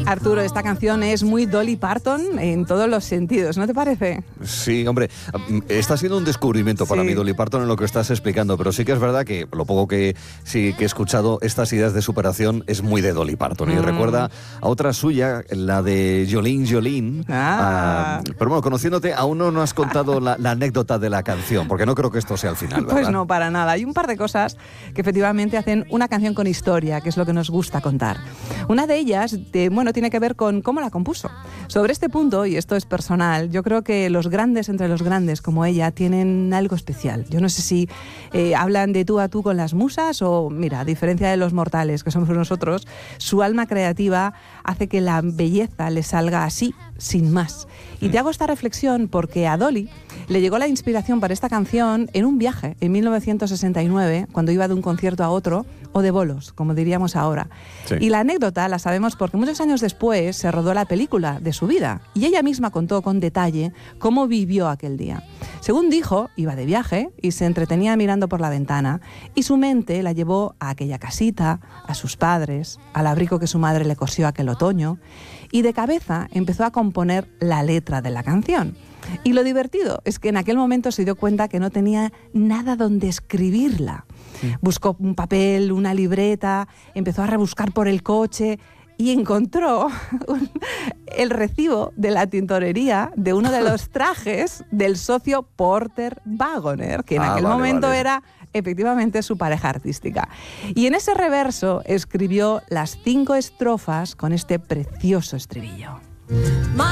Arturo, esta canción es muy Dolly Parton en todos los sentidos, ¿no te parece? Sí, hombre, está siendo un descubrimiento para mí Dolly Parton en lo que estás explicando, pero sí que es verdad que lo poco que sí que he escuchado, estas ideas de superación es muy de Dolly Parton. Y recuerda a otra suya, la de Jolene. Pero bueno, conociéndote, aún no has contado la anécdota de la canción, porque no creo que esto sea el final, ¿verdad? Pues no, para nada. Hay un par de cosas que efectivamente hacen una canción con historia, que es lo que nos gusta contar. Una de ellas, tiene que ver con cómo la compuso. Sobre este punto, y esto es personal, yo creo que los grandes entre los grandes, como ella, tienen algo especial. Yo no sé si hablan de tú a tú con las musas o, mira, a diferencia de los mortales, que somos nosotros, su alma creativa hace que la belleza le salga así, sin más. Y te hago esta reflexión porque a Dolly le llegó la inspiración para esta canción en un viaje en 1969, cuando iba de un concierto a otro, o de bolos, como diríamos ahora. Sí. Y la anécdota la sabemos porque muchos años después se rodó la película de su vida y ella misma contó con detalle cómo vivió aquel día. Según dijo, iba de viaje y se entretenía mirando por la ventana y su mente la llevó a aquella casita, a sus padres, al abrigo que su madre le cosió aquel otoño y de cabeza empezó a componer la letra de la canción. Y lo divertido es que en aquel momento se dio cuenta que no tenía nada donde escribirla. Buscó un papel, una libreta, empezó a rebuscar por el coche y encontró el recibo de la tintorería de uno de los trajes del socio Porter Wagoner, que en aquel momento era efectivamente su pareja artística. Y en ese reverso escribió las 5 estrofas con este precioso estribillo.